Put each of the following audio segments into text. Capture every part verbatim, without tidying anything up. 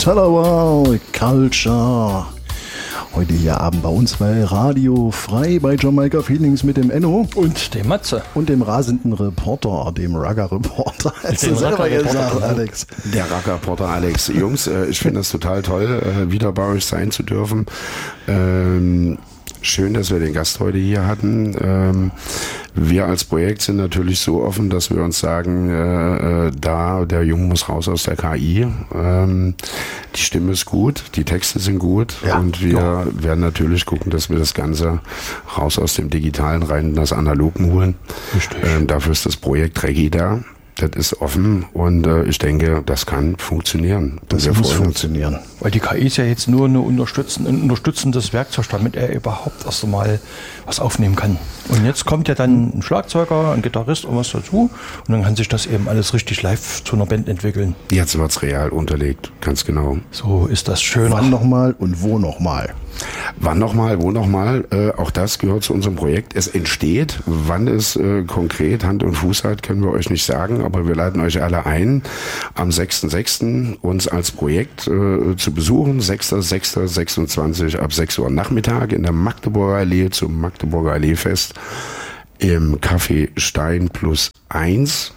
Talawal Culture. Heute hier Abend bei uns bei Radio Frei bei Jamaika Feelings mit dem Enno. Und dem Matze. Und dem rasenden Reporter, dem Ragger-Reporter. Hast du selber gesagt, Alex. Der Ragger-Reporter Alex. Jungs, äh, ich finde das total toll, äh, wieder bei euch sein zu dürfen. Ähm, schön, dass wir den Gast heute hier hatten. Ähm, wir als Projekt sind natürlich so offen, dass wir uns sagen, äh, äh, da der Junge muss raus aus der K I. Ähm, die Stimme ist gut, die Texte sind gut ja, und wir ja. werden natürlich gucken, dass wir das Ganze raus aus dem Digitalen rein in das Analogen holen. Ähm, dafür ist das Projekt Reggae da. Das ist offen und äh, ich denke, das kann funktionieren. Das muss funktionieren. Weil die K I ist ja jetzt nur eine unterstützen, ein unterstützendes Werkzeug, damit er überhaupt erst einmal was aufnehmen kann. Und jetzt kommt ja dann ein Schlagzeuger, ein Gitarrist und was dazu und dann kann sich das eben alles richtig live zu einer Band entwickeln. Jetzt wird's real unterlegt, ganz genau. So ist das schön. Wann nochmal und wo nochmal? Wann nochmal, wo nochmal, äh, auch das gehört zu unserem Projekt. Es entsteht, wann es äh, konkret Hand und Fuß hat, können wir euch nicht sagen, aber wir laden euch alle ein, am sechster sechster uns als Projekt äh, zu besuchen, sechster sechster sechsundzwanzig ab sechs Uhr Nachmittag in der Magdeburger Allee zum Magdeburger Alleefest im Café Stein plus eins.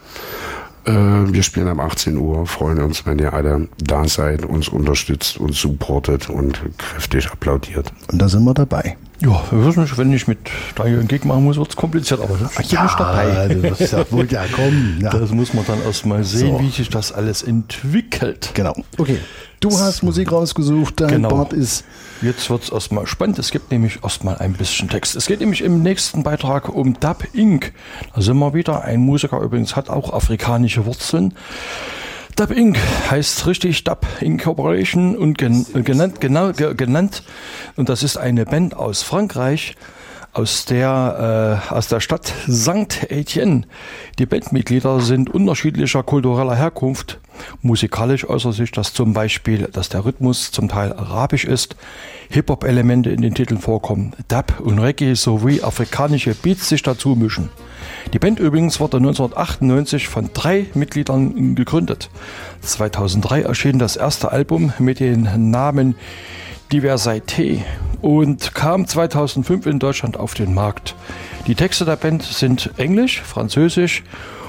Wir spielen ab achtzehn Uhr, freuen uns, wenn ihr alle da seid, uns unterstützt, uns supportet und kräftig applaudiert. Und da sind wir dabei. Ja, wir wissen nicht, wenn ich mit Daniel einen Gig machen muss, wird es kompliziert, aber dann bin ja, ich dabei. Das ist ja wohl ja kommen. Ja. Das muss man dann erstmal sehen, So. wie sich das alles entwickelt. Genau. Okay. Du hast Musik rausgesucht, dein Genau. Part ist... Jetzt wird es erstmal spannend. Es gibt nämlich erstmal ein bisschen Text. Es geht nämlich im nächsten Beitrag um Dub Incorporated. Da sind wir wieder. Ein Musiker übrigens hat auch afrikanische Wurzeln. Dub Incorporated heißt richtig Dub Incorporation und gen, genannt, genau, ge, genannt. Und das ist eine Band aus Frankreich, aus der, äh, aus der Stadt Sankt Etienne. Die Bandmitglieder sind unterschiedlicher kultureller Herkunft. Musikalisch äußert sich das zum Beispiel, dass der Rhythmus zum Teil arabisch ist, Hip-Hop-Elemente in den Titeln vorkommen, Dub und Reggae sowie afrikanische Beats sich dazu mischen. Die Band übrigens wurde neunzehnhundertachtundneunzig von drei Mitgliedern gegründet. zweitausenddrei erschien das erste Album mit dem Namen Diversité und kam zweitausendfünf in Deutschland auf den Markt. Die Texte der Band sind englisch, französisch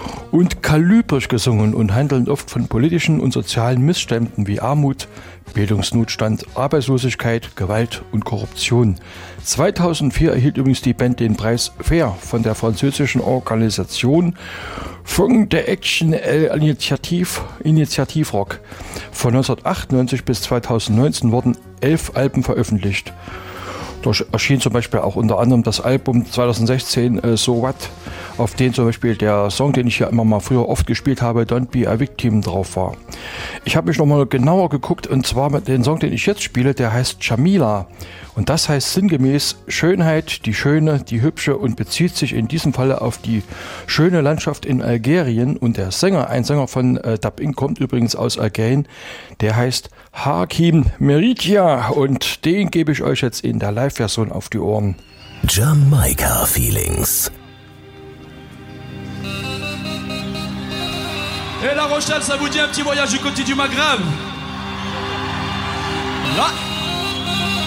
und kalibrisch gesungen und handeln oft von politischen und sozialen Missständen wie Armut, Bildungsnotstand, Arbeitslosigkeit, Gewalt und Korruption. zweitausendvier erhielt übrigens die Band den Preis Fair von der französischen Organisation Fonds de Action Initiative, Initiativrock. Von neunzehnhundertachtundneunzig bis zweitausendneunzehn wurden elf Alben veröffentlicht. Dort erschien zum Beispiel auch unter anderem das Album zweitausendsechzehn äh, So What, auf dem zum Beispiel der Song, den ich ja immer mal früher oft gespielt habe, Don't Be a Victim, drauf war. Ich habe mich nochmal genauer geguckt und zwar mit dem Song, den ich jetzt spiele, der heißt Jamila. Und das heißt sinngemäß Schönheit, die Schöne, die Hübsche und bezieht sich in diesem Falle auf die schöne Landschaft in Algerien. Und der Sänger, ein Sänger von äh, Dub Incorporated, kommt übrigens aus Algerien, der heißt Hakim Meritia und den gebe ich euch jetzt in der Live-Version auf die Ohren. Jamaika Feelings. Et La Rochelle, ça vous dit un petit voyage du côté du Maghreb? Là